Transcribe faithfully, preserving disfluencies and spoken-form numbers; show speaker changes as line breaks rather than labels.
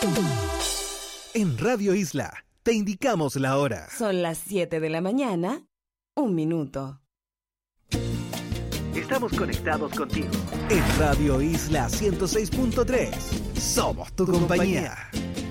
En Radio Isla te indicamos la hora.
Son las siete de la mañana, un minuto.
Estamos conectados contigo. En Radio Isla ciento seis punto tres. Somos tu compañía.